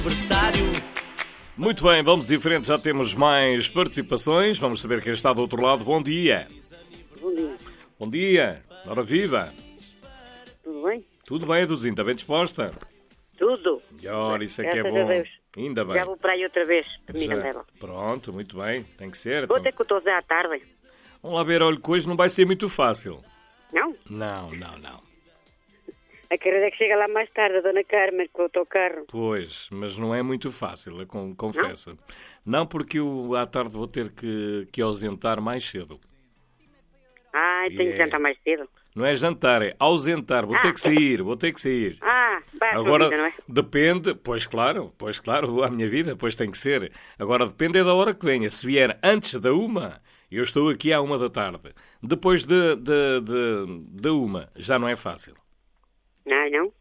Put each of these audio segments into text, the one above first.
Muito bem, vamos em frente, já temos mais participações. Vamos saber quem está do outro lado. Bom dia. Bom dia. Bom dia. Ora viva. Tudo bem? Tudo bem, Eduzinho? Está bem disposta? Tudo. Melhor, isso é que é Graças a bom. Deus. Ainda bem. Já vou para aí outra vez, a minha Já. Mirandela. Pronto, muito bem. Tem que ser. Vou Então. ter que o estou à tarde. Vamos lá ver, olha, que hoje não vai ser muito fácil. Não? Não. A carreira é que chega lá mais tarde, a Dona Carmen, com o autocarro. Pois, mas não é muito fácil, eu confesso. Não, porque eu à tarde vou ter que ausentar mais cedo. Tenho que jantar mais cedo. Não é jantar, é ausentar. Vou ter que sair. Vai a sua Agora, vida, não é? depende, pois claro, a minha vida, pois tem que ser. Agora, depende é da hora que venha. Se vier antes da 1, eu estou aqui à 1 da tarde. Depois de 1, já não é fácil. Não?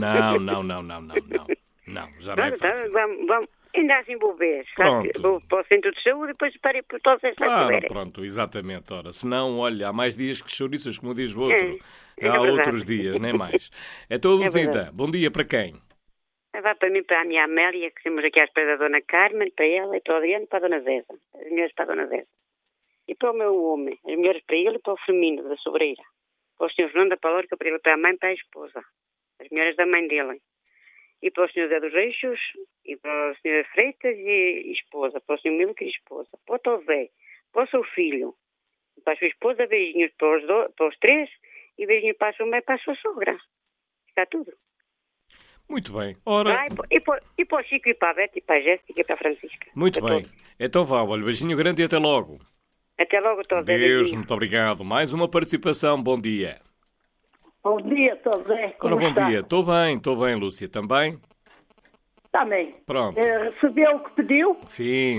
Não, já não é fácil. Vamos. Ainda assim vou ver. Pronto. Vou para o centro de saúde e depois parei por todos estes Pronto, exatamente. Ora, senão, olha, há mais dias que chouriças, como diz o outro. É Há verdade. outros dias, nem mais. Então, Luzinda, verdade. bom dia para quem? Vai para mim, para a minha Amélia, que temos aqui à espera da Dona Carmen, para ela, e para o Adriano, e para a Dona Zéza. As mulheres para a Dona Zéza. E para o meu homem, as mulheres para ele e para o Firmino, da Sobreira. Para o Sr. Fernando, para a Lorca, para ele, para a mãe, para a esposa. As mulheres da mãe dele. E para o Sr. Zé dos Eixos, e para o Sr. Freitas e esposa, para o Sr. Milka e esposa, para o Tó Zé, para o seu filho, para a sua esposa, beijinhos para os três, e beijinhos para a sua mãe e para a sua sogra. Está tudo. Muito bem. Ora, E para o Chico e para a Bete, e para a Jéssica e para a Francisca. muito Para bem. todos. Então vá, olha, beijinho grande e até logo. Até logo, Tó Zé. Deus, beijinho. muito obrigado. Mais uma participação, bom dia. Bom dia, Tosé. Como Ora, bom está? dia. Estou bem, Lúcia, também? Também. Pronto. Recebeu o que pediu? Sim.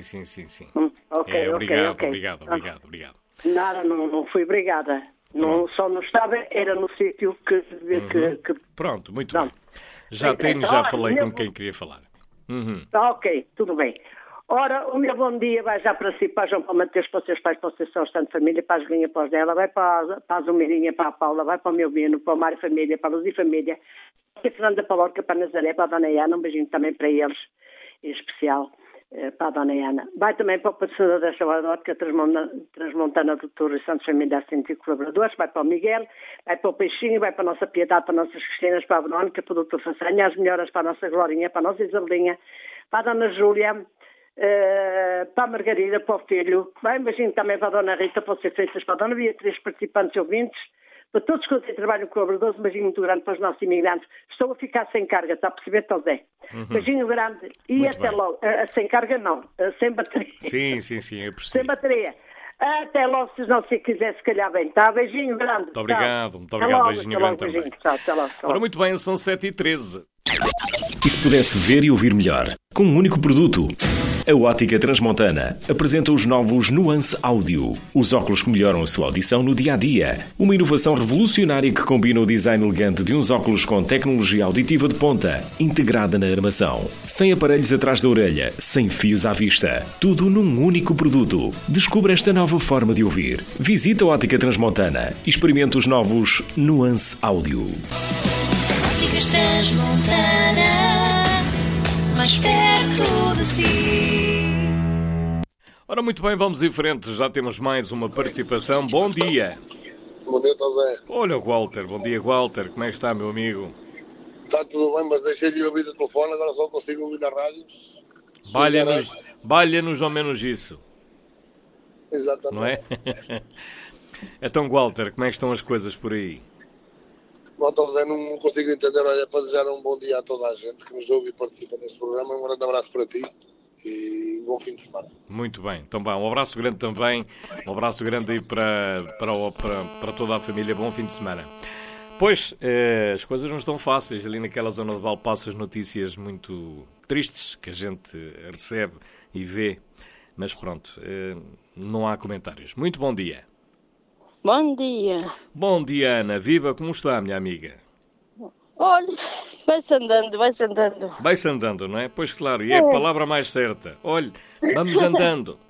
Ok, Obrigado. Nada, não fui obrigada. Não, só não estava, era no sítio que... Pronto, muito Não. bem. Já falei com quem queria falar. Ok, tudo bem. Ora, o meu bom dia vai já para si, para João Paulo Mateus, para os seus pais, para o seu restante família, para a Jolinha, para os dela, vai para a Zumirinha, para a Paula, vai para o meu Bino, para o Mário Família, para a Luz e Família, para a Fernanda Palorca, para a Nazaré, para a Dona Iana, um beijinho também para eles, em especial para a Dona Iana. Vai também para o Passador da Chaladótica, Transmontana do Torre e Santos Família Assistente e Colaboradores, vai para o Miguel, vai para o Peixinho, vai para a nossa Piedade, para as nossas Cristinas, para a Verónica, para o Doutor Façanha, as melhoras para a nossa Glorinha, para a nossa Isabelinha, para a Dona Júlia, para a Margarida, para o filho, vai um beijinho também para a Dona Rita, para o Sr. Freitas, para a Dona Beatriz, participantes e ouvintes, para todos que trabalham com colaboradores, um beijinho muito grande para os nossos imigrantes. Estou a ficar sem carga, está a perceber, Tosé? Beijinho grande e Muito até bem. logo. Sem carga não, sem bateria. Sim, eu percebi. Sem bateria. Até logo, se não se quiser, se calhar bem, tá? Beijinho grande. Muito obrigado, Até beijinho grande também. beijinho. Tchau, até logo. Ora, muito bem, são 7h13. E se pudesse ver e ouvir melhor? Com um único produto. A Ótica Transmontana apresenta os novos Nuance Audio. Os óculos que melhoram a sua audição no dia-a-dia. Uma inovação revolucionária que combina o design elegante de uns óculos com tecnologia auditiva de ponta, integrada na armação. Sem aparelhos atrás da orelha, sem fios à vista. Tudo num único produto. Descubra esta nova forma de ouvir. Visita a Ótica Transmontana e experimente os novos Nuance Audio. Óticas Transmontana, mais perto de si. Ora, muito bem, vamos em frente. Já temos mais uma participação. Bom dia. Bom dia, Tosé. Olha o Walter. Bom dia, Walter. Como é que está, meu amigo? Está tudo bem, mas deixei de ouvir o telefone, agora só consigo ouvir na rádio. Valha-nos ao menos isso, Exatamente. não é? Então, Walter, como é que estão as coisas por aí? Bom, Tosé, não consigo entender. Olha, para desejar um bom dia a toda a gente que nos ouve e participa neste programa. Um grande abraço para ti e um bom fim de semana. Muito bem. Então, bom, um abraço grande também. Um abraço grande aí para toda a família. Bom fim de semana. Pois, as coisas não estão fáceis. Ali naquela zona de Valpaço, as notícias muito tristes que a gente recebe e vê. Mas pronto, não há comentários. Muito bom dia. Bom dia. Bom dia, Ana. Viva, como está, minha amiga? Olha, vai-se andando. Vai-se andando, não é? Pois claro, e é a palavra mais certa. Olha, vamos andando.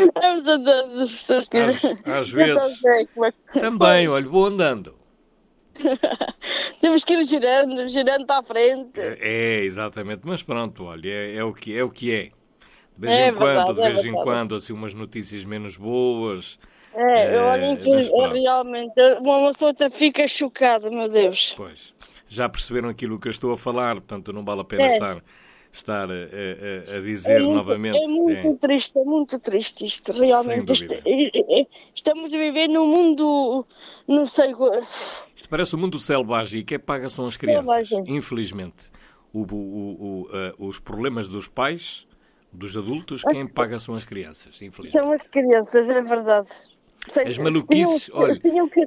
Vamos andando, se Deus quiser. Às vezes. Também, olha, vou andando. Temos que ir girando para a frente. Exatamente. Mas pronto, olha, é o que é. De É vez em verdade. quando, assim, umas notícias menos boas. Olha, mas pronto. realmente, uma pessoa fica chocada, meu Deus. Pois, já perceberam aquilo que eu estou a falar, portanto não vale a pena estar a dizer novamente. É muito triste isto, realmente. Sem dúvida. Estamos a viver num mundo, não sei... Isto parece um mundo selvagem e quem paga são as crianças. Selvagem. Infelizmente, os problemas dos pais, dos adultos, quem paga são as crianças, infelizmente. São as crianças, é verdade. As maluquices, olha...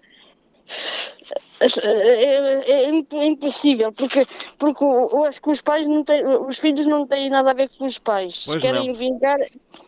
É impossível, porque eu acho que os filhos não têm nada a ver com os pais. Pois querem não. vingar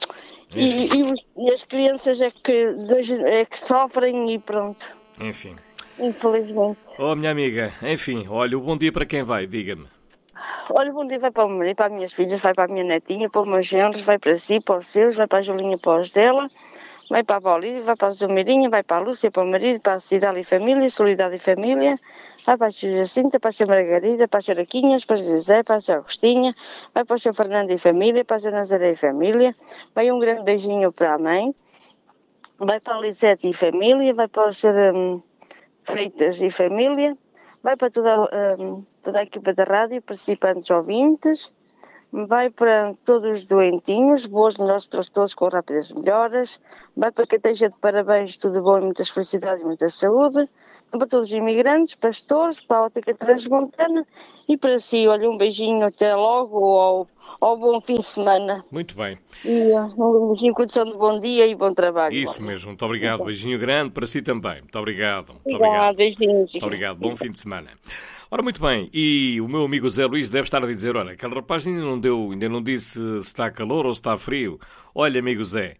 e as crianças é que sofrem e pronto. Enfim. Infelizmente. Oh, minha amiga, enfim, olha, o bom dia para quem vai, diga-me. Olha, o bom dia vai para o meu marido, para as minhas filhas, vai para a minha netinha, para os meus genros, vai para si, para os seus, vai para a Julinha, para os dela. Vai para a Paulina, vai para a Zomirinha, vai para a Lúcia, para o marido, para a Cidade e Família, Solidade e Família, vai para a Tia Jacinta, para a Tia Margarida, para a Charaquinhas, para a José, para a Tia Agostinha, vai para o Sr. Fernando e Família, para a Tia Nazaré e Família, vai um grande beijinho para a mãe, vai para a Lisete e Família, vai para o Sr. Freitas e Família, vai para toda a equipa da rádio, participantes ouvintes, vai para todos os doentinhos, boas melhores para todos com rápidas melhoras, vai para quem esteja de parabéns, tudo bom e muitas felicidades e muita saúde, para todos os imigrantes, pastores, para a Ótica Transmontana e para si, olha, um beijinho até logo ao bom fim de semana. Muito bem. E um beijinho, condição de bom dia e bom trabalho. Isso mesmo, muito obrigado. Beijinho grande para si também. Muito obrigado. Beijinhos. Muito obrigado, bom fim de semana. Ora, muito bem, e o meu amigo Zé Luís deve estar a dizer, olha, aquele rapaz ainda não disse se está calor ou se está frio. Olha, amigo Zé,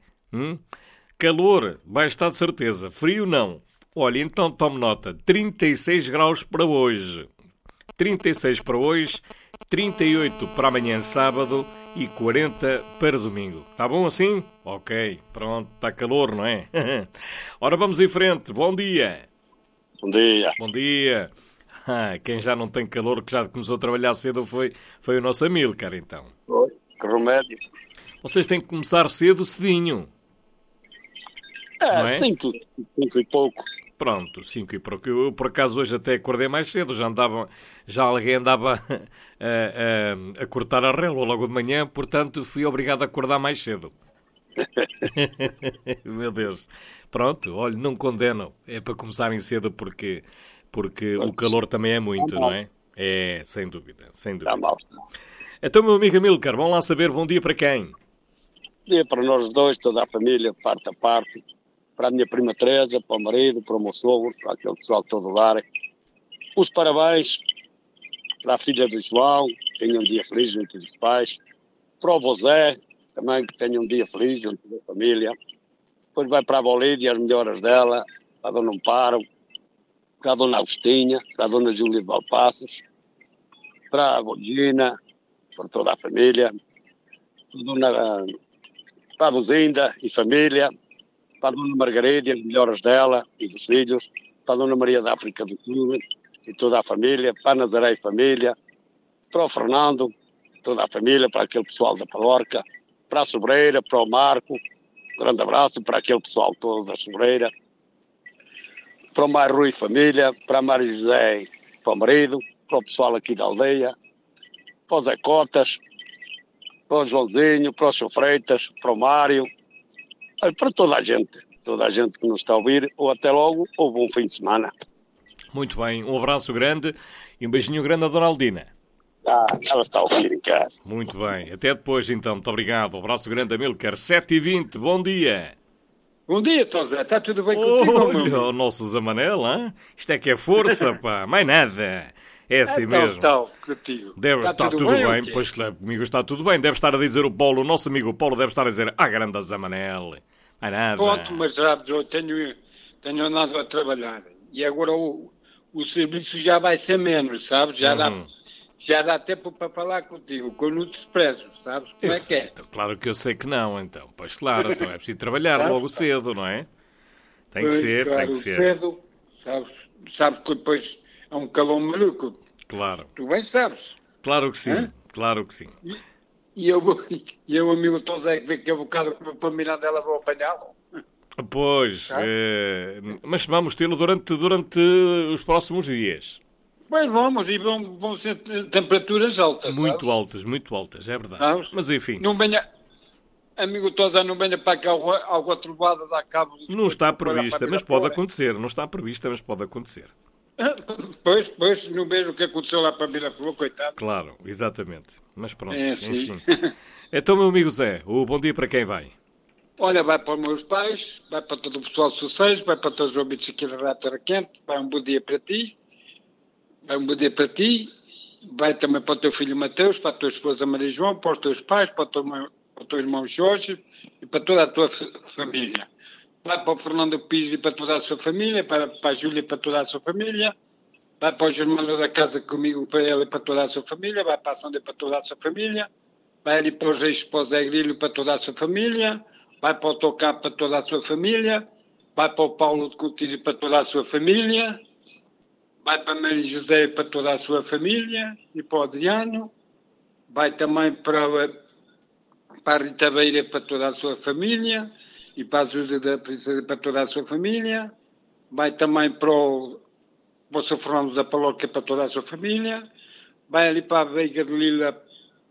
calor vai estar de certeza, frio não. Olha, então tome nota, 36 graus para hoje. 36 para hoje, 38 para amanhã sábado e 40 para domingo. Está bom assim? Ok, pronto, está calor, não é? Ora, vamos em frente, bom dia. Bom dia. Bom dia. Quem já não tem calor, que já começou a trabalhar cedo, foi o nosso Amílcar, então. Oi, que remédio. Vocês têm que começar cedo, cedinho. Não é? 5 e pouco. Pronto, 5 e pouco. Eu, por acaso, hoje até acordei mais cedo. Já alguém andava a cortar a relva logo de manhã, portanto, fui obrigado a acordar mais cedo. Meu Deus. Pronto, olha, não condenam. É para começarem cedo porque o calor também é muito, não é? É, sem dúvida, sem dúvida. Está mal. Então, meu amigo Amílcar, vamos lá saber, bom dia para quem? Dia para nós dois, toda a família, parte a parte. Para a minha prima Teresa, para o marido, para o meu sogro, para aquele pessoal todo lá. Os parabéns para a filha do João, que tenha um dia feliz junto dos pais. Para o José, também que tenha um dia feliz junto da família. Depois vai para a Bolívia, as melhoras dela, para a Dona Amparo, para a Dona Agostinha, para a Dona Júlia de Valpaços, para a Bolina, para toda a família, para a Luzinda e família, para a Dona Margarida e as melhoras dela e dos filhos, para a Dona Maria da África do Sul e toda a família, para a Nazaré e família, para o Fernando, toda a família, para aquele pessoal da Palorca, para a Sobreira, para o Marco, um grande abraço para aquele pessoal todo da Sobreira, para o Mário Rui família, para a Mário José, para o marido, para o pessoal aqui da aldeia, para o Zé Cotas, para o Joãozinho, para o Sr. Freitas, para o Mário, para toda a gente que nos está a ouvir, ou até logo, ou bom fim de semana. Muito bem, um abraço grande e um beijinho grande à Dona Aldina. Ela está a ouvir em casa. Muito bem, até depois então, muito obrigado. Um abraço grande, Amílcar. 7h20, bom dia. Bom dia, Tosé, está tudo bem contigo, Olha, o nosso Zamanel, hein? Isto é que é força, pá, mais nada. É assim mesmo. Está contigo. Está tudo bem, pois claro, comigo está tudo bem. Deve estar a dizer o Paulo, o nosso amigo Paulo, deve estar a dizer, grande Zamanel. Mais nada. Ponto, mas já eu tenho andado a trabalhar. E agora o serviço já vai ser menos, sabes? Já dá tempo para falar contigo, com o expresso, sabes como é que é? Claro que eu sei que não, então. Pois claro, então é preciso trabalhar logo cedo, não é? Tem que ser, claro, tem que ser. Cedo, sabes que depois é um calão maluco. Claro. Tu bem sabes. Claro que sim. Hã? Claro que sim. E eu amigo todo Zé, que daqui a bocado para Mirandela vou apanhá-lo. Pois, mas vamos tê-lo durante os próximos dias. Pois vamos, e vão ser temperaturas altas, Muito altas, é verdade. Sabes? Mas enfim. Não venha, amigo Tosa, não venha para cá água trovada da cabo. Não está prevista, mas pode acontecer. Não está prevista, mas pode acontecer. Pois, não vejo o que aconteceu lá para Miraflor, coitado. Claro, exatamente. Mas pronto, sim. enfim. Então, meu amigo Zé, o bom dia para quem vai? Olha, vai para os meus pais, vai para todo o pessoal do Sucesso, vai para todos os ouvintes aqui da Rádio Terra Quente, vai um bom dia para ti, vai também para o teu filho Mateus, para a tua esposa Maria João, para os teus pais, para o teu irmão Jorge e para toda a tua família. Vai para o Fernando Pires e para toda a sua família, para a Júlia e para toda a sua família, vai para os irmãos da casa comigo, para ela e para toda a sua família, vai para a Sandra e para toda a sua família, vai ali para os Reis, para o Zé Grilho e para toda a sua família, vai para o Tocá para toda a sua família, vai para o Paulo de Coutinho para toda a sua família, vai para Maria José para toda a sua família e para o Adriano, vai também para a Rita Beira para toda a sua família e para a José da Princesa para toda a sua família, vai também para o Sr. Fernando da Paróquia para toda a sua família, vai ali para a Veiga de Lila,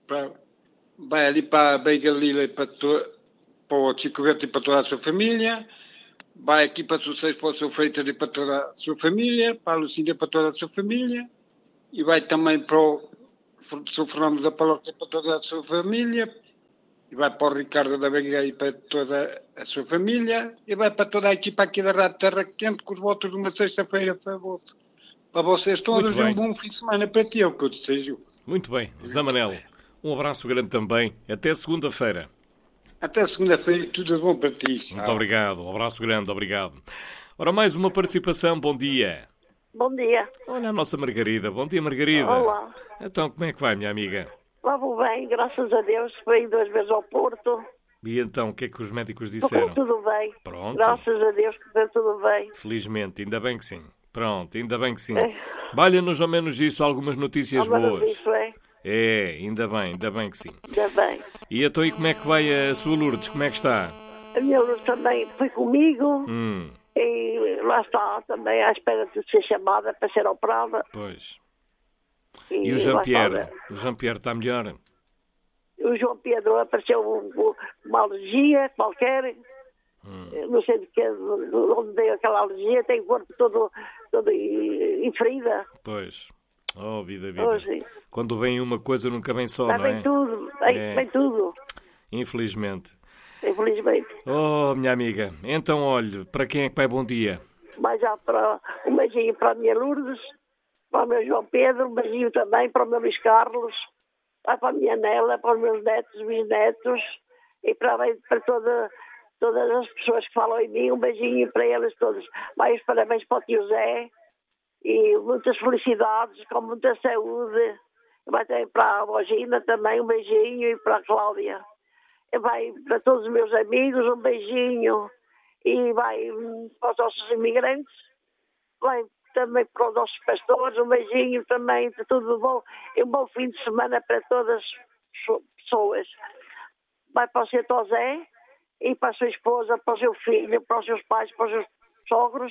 vai ali para a Veiga de Lila para o Chico Verde e para toda a sua família, vai aqui para o Sucesso para o seu Freitas e para toda a sua família, para a Lucinda para toda a sua família, e vai também para o Sr. Fernando da Paróquia para toda a sua família, e vai para o Ricardo da Veiga e para toda a sua família, e vai para toda a equipa aqui da Rádio Terra Quente, com os votos de uma sexta-feira para vocês todos, e um bom fim de semana para ti, é o que eu desejo. Muito bem, Zé Manel, um abraço grande também, até segunda-feira. Até segunda-feira, tudo de bom para ti. Muito obrigado, um abraço grande, obrigado. Ora, mais uma participação, bom dia. Bom dia. Olha a nossa Margarida, bom dia Margarida. Olá. Então, como é que vai, minha amiga? Lá vou bem, graças a Deus, fui 2 vezes ao Porto. E então, o que é que os médicos disseram? Ficou tudo bem. Pronto. Graças a Deus, ficou tudo bem. Felizmente, ainda bem que sim. Pronto, ainda bem que sim. Valha-nos ao menos isso algumas notícias boas. Isso é. Ainda bem que sim. Ainda bem. E então, e como é que vai a sua Lourdes? Como é que está? A minha Lourdes também foi comigo. E lá está, também à espera de ser chamada para ser operada. Pois. E o Jean-Pierre? O Jean-Pierre está melhor? O João Pedro apareceu uma alergia qualquer. Não sei de onde deu aquela alergia. Tem o corpo todo ferida. Pois. Oh, vida. Hoje. Quando vem uma coisa nunca vem só, não é? Vem tudo, vem tudo. Infelizmente. Infelizmente. Oh, minha amiga, então olhe, para quem é que vai bom dia? Vai já para um beijinho para a minha Lourdes, para o meu João Pedro, um beijinho também para o meu Luís Carlos, vai para a minha Nela, para os meus netos, bisnetos e para todas as pessoas que falam em mim, um beijinho para eles todos. Vai os parabéns para o tio Zé. E muitas felicidades, com muita saúde. Vai também para a Bogina também, um beijinho, e para a Cláudia. E vai para todos os meus amigos, um beijinho. E vai para os nossos imigrantes. Vai também para os nossos pastores, um beijinho também, de tudo bom. E um bom fim de semana para todas as pessoas. Vai para o seu Zé, e para a sua esposa, para o seu filho, para os seus pais, para os seus sogros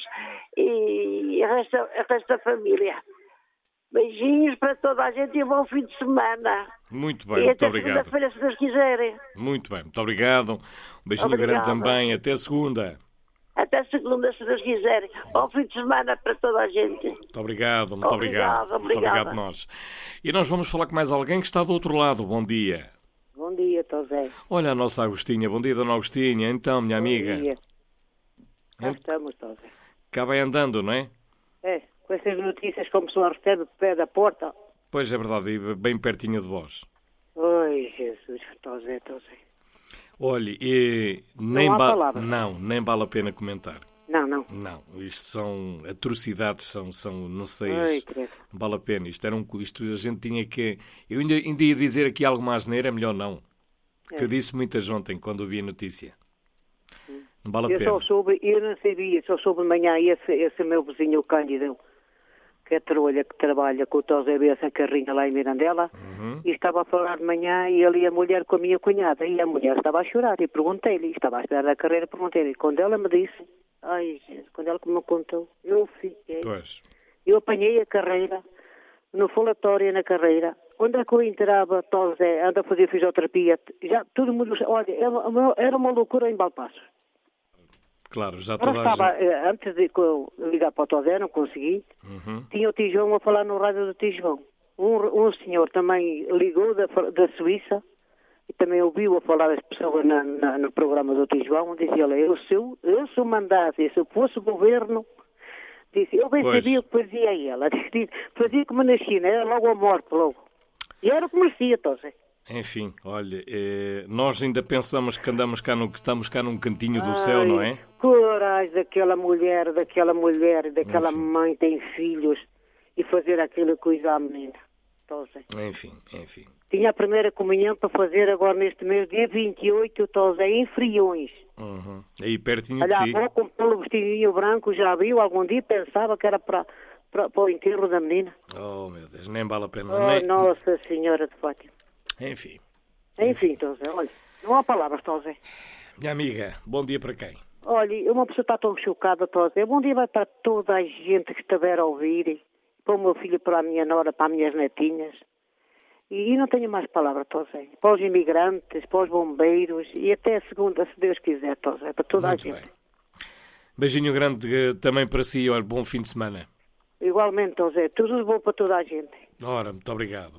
e o resto da família. Beijinhos para toda a gente e um bom fim de semana. Muito bem, e muito até obrigado. segunda-feira, se Deus quiserem. Muito bem, muito obrigado. Um beijinho grande também. Até segunda. Até segunda, se Deus quiserem. Bom fim de semana para toda a gente. Muito obrigado, muito obrigado. Muito obrigado nós. E nós vamos falar com mais alguém que está do outro lado. Bom dia. Bom dia, Tosé. Olha a nossa Agostinha. Bom dia, dona Agostinha. Então, minha amiga. Bom dia. Cá estamos, Tosé. Cá vai andando, não é? É, com essas notícias como se não recebe de pé da porta. Pois é verdade, e bem pertinho de vós. Oi, Jesus, Tosé. Olhe, nem vale a pena comentar. Não. Isto são atrocidades, são não sei, não vale a pena. Isto a gente tinha que... Eu ainda ia dizer aqui algo mais asneira, melhor não. Porque eu disse muitas ontem, quando ouvi a notícia. Não vale a pena. Eu não sabia, só soube de manhã esse meu vizinho, o Cândido, que é a trolha que trabalha com o Tosé Bessa Carrinha lá em Mirandela, e estava a falar de manhã, e ele e a mulher com a minha cunhada, e a mulher estava a chorar, e perguntei-lhe, estava a esperar a carreira, perguntei-lhe, quando ela me disse, ai Jesus, quando ela me contou, eu fiquei, eu apanhei a carreira, no falatório na carreira, quando é que eu entrava, Tosé, anda a fazer fisioterapia, já todo mundo, olha, era uma loucura em Balpaços. Claro, já Agora toda a gente... antes de eu ligar para o Tosé, não consegui. Tinha o Tijão a falar no rádio do Tijão. Um senhor também ligou da Suíça e também ouviu a falar as pessoas no programa do Tijão. Dizia ele, eu se eu mandasse, se eu fosse governo, disse, eu bem sabia o que fazia ela. Fazia como na China, era logo a morte, logo. E era o que merecia, Tosé. Enfim, olha, nós ainda pensamos que estamos cá num cantinho do céu, não é? Coragem daquela mulher, daquela mãe tem filhos e fazer aquela coisa à menina. Tosé. Enfim. Tinha a primeira comunhão para fazer agora neste mês, dia 28, Tosé, em Friões. Aí pertinho Olha, de a si. avó com pelo vestidinho branco, já viu algum dia, pensava que era para o enterro da menina. Oh, meu Deus, nem vale a pena. Oh, Nossa Senhora de Fátima. Enfim, Tosé, olha, não há palavras, Tosé. Minha amiga, bom dia para quem? Olha, uma pessoa está tão chocada, Tosé. Bom dia vai para toda a gente que estiver a ouvir, para o meu filho, para a minha nora, para as minhas netinhas. E não tenho mais palavras, Tosé. Para os imigrantes, para os bombeiros e até a segunda, se Deus quiser, Tosé, para toda Muito a gente. bem. Beijinho grande também para si, olha, bom fim de semana. Igualmente, Tosé, tudo bom para toda a gente. Ora, muito obrigado.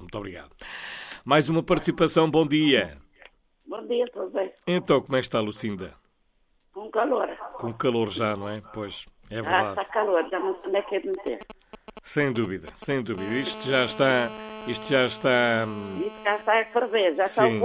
Mais uma participação, bom dia. Bom dia, Tosé. Então, como é que está, Lucinda? Com calor. Com calor já, não é? Pois, é verdade. Está calor, já não sei onde é que é de meter. Sem dúvida. Isto já está... Isso já está a ferver, já está Sim.